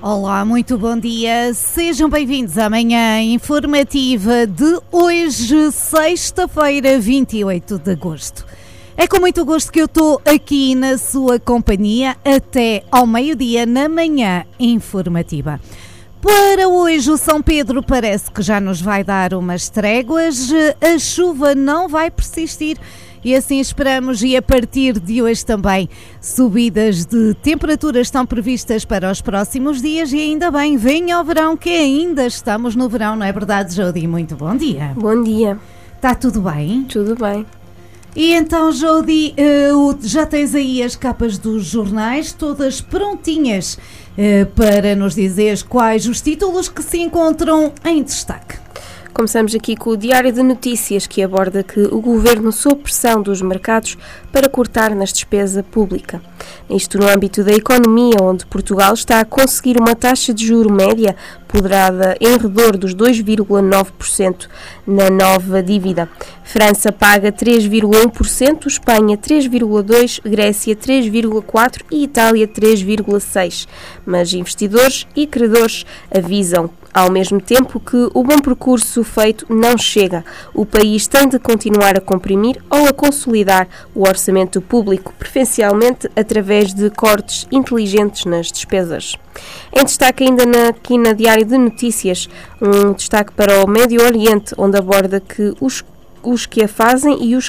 Olá, muito bom dia. Sejam bem-vindos à manhã informativa de hoje, sexta-feira, 28 de agosto. É com muito gosto que eu estou aqui na sua companhia até ao meio-dia na manhã informativa. Para hoje o São Pedro parece que já nos vai dar umas tréguas, a chuva não vai persistir. E assim esperamos, e a partir de hoje também, subidas de temperaturas estão previstas para os próximos dias e ainda bem, venha ao verão, que ainda estamos no verão, não é verdade, Jody? Muito bom dia. Bom dia. Está tudo bem? Tudo bem. E então, Jody, já tens aí as capas dos jornais todas prontinhas para nos dizeres quais os títulos que se encontram em destaque. Começamos aqui com o Diário de Notícias, que aborda que o Governo sob pressão dos mercados para cortar na despesa pública. Isto no âmbito da economia, onde Portugal está a conseguir uma taxa de juro média ponderada em redor dos 2,9% na nova dívida. França paga 3,1%, Espanha 3,2%, Grécia 3,4% e Itália 3,6%. Mas investidores e credores avisam ao mesmo tempo que o bom percurso feito não chega. O país tem de continuar a comprimir ou a consolidar o orçamento público, preferencialmente através de cortes inteligentes nas despesas. Em destaque ainda aqui na Diário de Notícias, um destaque para o Médio Oriente, onde aborda que os que a fazem e os